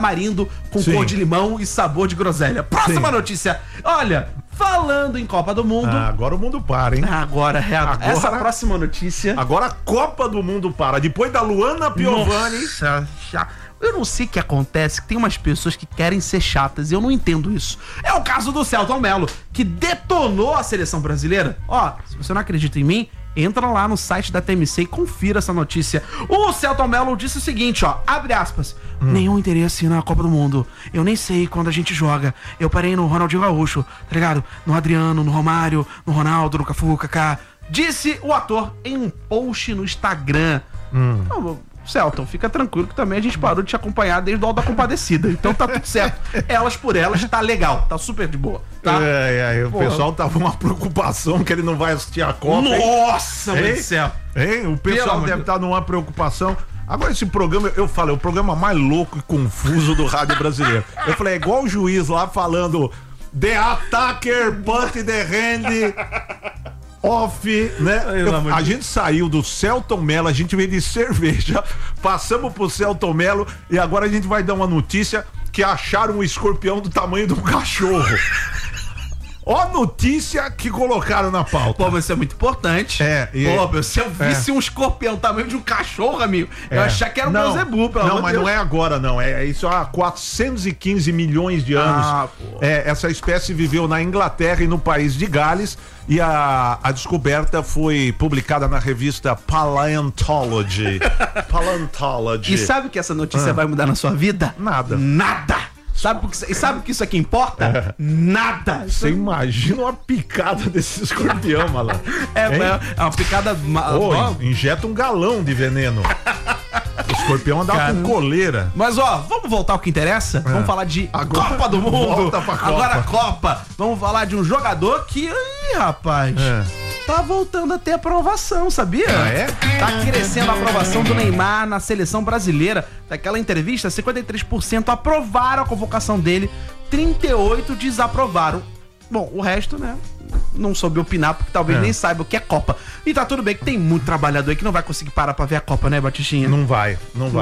tamarindo com cor de limão e sabor de groselha. Próxima notícia. Olha, falando em Copa do Mundo... agora o mundo para, hein? Agora, essa próxima notícia... Agora a Copa do Mundo para. Depois da Luana Piovani... Nossa, eu não sei o que acontece, que tem umas pessoas que querem ser chatas e eu não entendo isso. É o caso do Selton Mello, que detonou a seleção brasileira. Ó, se você não acredita em mim, entra lá no site da TMC e confira essa notícia. O Selton Mello disse o seguinte, ó, abre aspas, nenhum interesse na Copa do Mundo. Eu nem sei quando a gente joga. Eu parei no Ronaldinho Gaúcho, tá ligado? No Adriano, no Romário, no Ronaldo, no Cafu, Kaká. Disse o ator em um post no Instagram. Selton, fica tranquilo que também a gente parou de te acompanhar desde o Auto da Compadecida. Então tá tudo certo. Elas por elas, tá legal. Tá super de boa. Tá? O pessoal tava uma preocupação que ele não vai assistir a Copa. Nossa, meu Deus do céu. O pessoal deve estar numa preocupação. Agora esse programa, eu falei, o programa mais louco e confuso do rádio brasileiro. Eu falei, é igual o juiz lá falando The attacker put the hand off, né? A gente saiu do Selton Mello, a gente veio de cerveja, passamos pro Selton Mello e agora a gente vai dar uma notícia que acharam um escorpião do tamanho de um cachorro. Ó a notícia que colocaram na pauta. Pô, mas isso é muito importante. Se eu visse um escorpião tamanho de um cachorro, amigo, eu ia achar que era um Beelzebub, pelo amor de Deus. Mas não é agora, não. Isso há 415 milhões de anos. Essa espécie viveu na Inglaterra e no país de Gales. E a descoberta foi publicada na revista Paleontology. E sabe que essa notícia vai mudar na sua vida? Nada! Sabe o que isso aqui importa? Nada! Você imagina uma picada desse escorpião, malandro. É uma picada... Injeta um galão de veneno. O escorpião andava com coleira. Mas vamos voltar ao que interessa? Vamos falar de Copa do Mundo. Volta pra Copa. Agora a Copa. Vamos falar de um jogador que... Ih, rapaz... Tá voltando a ter aprovação, sabia? Tá crescendo a aprovação do Neymar na seleção brasileira. Daquela entrevista, 53% aprovaram a convocação dele, 38% desaprovaram. Bom, o resto, né, não soube opinar, porque talvez nem saiba o que é Copa. E tá tudo bem que tem muito trabalhador aí que não vai conseguir parar pra ver a Copa, né, Batistinha? Não vai.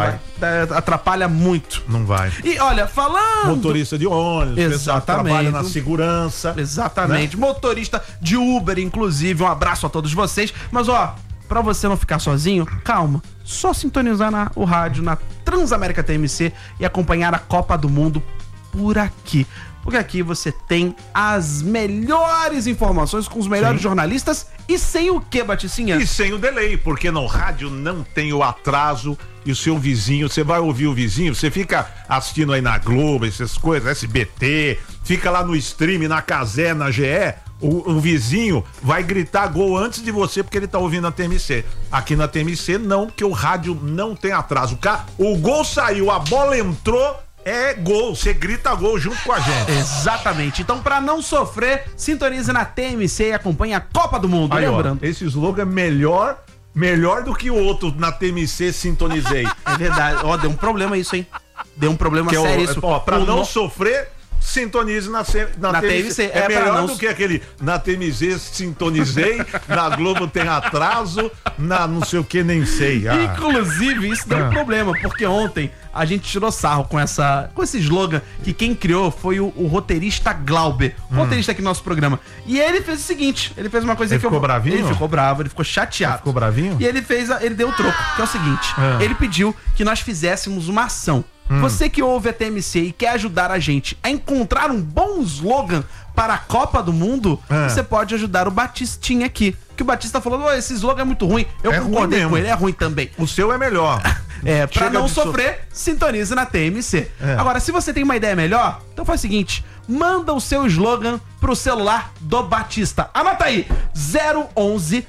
Atrapalha muito. Não vai. E olha, falando... Motorista de ônibus, exatamente, trabalha na segurança. Exatamente. Né? Motorista de Uber, inclusive. Um abraço a todos vocês. Mas pra você não ficar sozinho, calma. Só sintonizar o rádio na Transamérica TMC e acompanhar a Copa do Mundo por aqui. Porque aqui você tem as melhores informações com os melhores jornalistas e sem o que, Baticinha? E sem o delay, porque no rádio não tem o atraso e o seu vizinho, você vai ouvir o vizinho, você fica assistindo aí na Globo, essas coisas, SBT, fica lá no stream, na Cazé, na GE, o vizinho vai gritar gol antes de você porque ele tá ouvindo a TMC. Aqui na TMC não, porque o rádio não tem atraso. O gol saiu, a bola entrou, é gol, você grita gol junto com a gente. Exatamente. Então, pra não sofrer, sintonize na TMC e acompanhe a Copa do Mundo. Aí, lembrando. Esse slogan é melhor do que o outro na TMC sintonizei. É verdade. Deu um problema isso, hein? Deu um problema sério isso. Pra não sofrer, sintonize na TMC. É melhor do que aquele na TMZ sintonizei, na Globo tem atraso, na não sei o que, nem sei. Inclusive, isso deu um problema, porque ontem a gente tirou sarro com esse slogan que quem criou foi o roteirista Glauber, roteirista aqui do nosso programa. E ele fez o seguinte, ele fez uma coisa ele ficou bravinho? Ele ficou bravo, ele ficou chateado. Ele ficou bravinho? E ele deu o troco, que é o seguinte, ele pediu que nós fizéssemos uma ação. Você que ouve a TMC e quer ajudar a gente a encontrar um bom slogan para a Copa do Mundo, você pode ajudar o Batistinha aqui. Que o Batista falou, esse slogan é muito ruim. Eu concordei com ele, é ruim também. O seu é melhor. Pra não sofrer, sintonize na TMC. Agora, se você tem uma ideia melhor, então faz o seguinte, manda o seu slogan pro celular do Batista. Anota aí, 011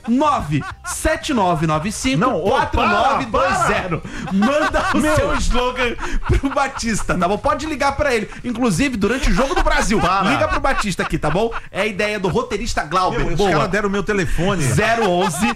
97995 4920. Manda o seu slogan pro Batista, tá bom? Pode ligar pra ele. Inclusive, durante o Jogo do Brasil, liga pro Batista aqui, tá bom? É a ideia do roteirista Glauber. Os caras deram o meu telefone. 011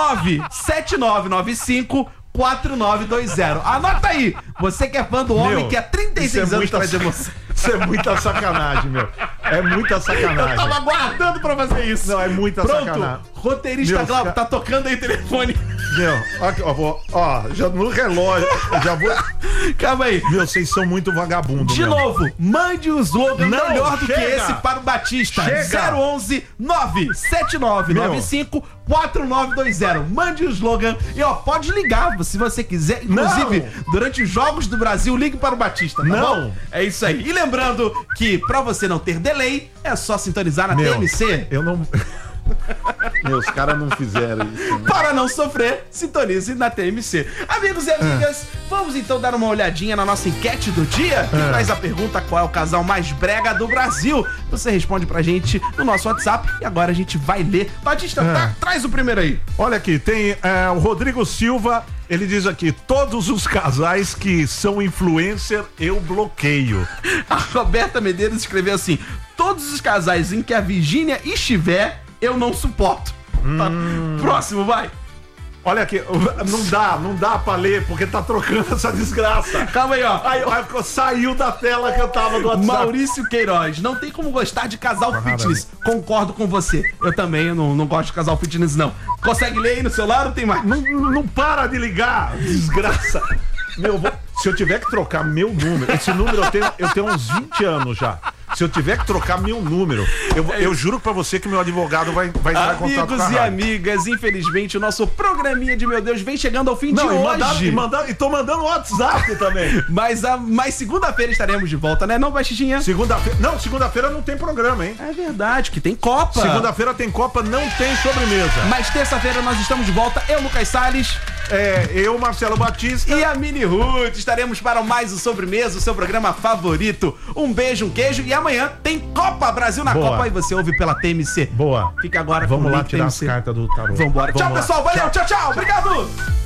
97995 4920. Anota aí. Você que é fã do homem que há 36 anos traz emoção. Isso é muita sacanagem, meu. É muita sacanagem. Eu tava aguardando pra fazer isso. Não, é muita sacanagem. Roteirista Meu, Glauco, tá tocando aí o telefone. Meu, aqui, ó, já no relógio, já vou... Calma aí. Meu, vocês são muito vagabundos, De novo, mande o slogan Não, melhor do chega. que esse para o Batista. Chega. 011 97995 4920. Mande o slogan e ó, pode ligar se você quiser. Inclusive, durante os Jogos do Brasil, ligue para o Batista, tá Não. bom? É isso aí. E lembrando que pra você não ter delay, é só sintonizar na TMC. Eu não... Meus caras não fizeram isso. Né? Para não sofrer, sintonize na TMC. Amigos e amigas, vamos então dar uma olhadinha na nossa enquete do dia, que traz a pergunta: qual é o casal mais brega do Brasil? Você responde pra gente no nosso WhatsApp e agora a gente vai ler. Batista, traz o primeiro aí. Olha aqui, tem o Rodrigo Silva, ele diz aqui: todos os casais que são influencer, eu bloqueio. A Roberta Medeiros escreveu assim: todos os casais em que a Virgínia estiver, eu não suporto. Tá. Próximo, vai. Olha aqui, não dá pra ler, porque tá trocando essa desgraça. Calma aí, ó. Aí, saiu da tela que eu tava do WhatsApp. Maurício Queiroz, não tem como gostar de casal fitness. Concordo com você. Eu também não gosto de casal fitness, não. Consegue ler aí no celular ou tem mais? Não para de ligar, desgraça. Meu, se eu tiver que trocar meu número, esse número eu tenho uns 20 anos já. Se eu tiver que trocar meu número, eu juro pra você que meu advogado vai entrar em contato com a Amigos e amigas, infelizmente o nosso programinha de Meu Deus vem chegando ao fim de hoje. E tô mandando WhatsApp também. Mas segunda-feira estaremos de volta, né, não, Baixinha? Segunda-feira não tem programa, hein? É verdade, que tem Copa. Segunda-feira tem Copa, não tem sobremesa. Mas terça-feira nós estamos de volta, eu, Lucas Salles. Eu, Marcelo Batista. E a Mini Ruth. Estaremos para mais o Sobremesa, o seu programa favorito. Um beijo, um queijo. E amanhã tem Copa Brasil na Copa. E você ouve pela TMC. Boa. Fica agora Vamos com o lá link tirar TMC. as cartas do tarô. Vambora. Tchau, pessoal. Valeu. Tchau. Obrigado.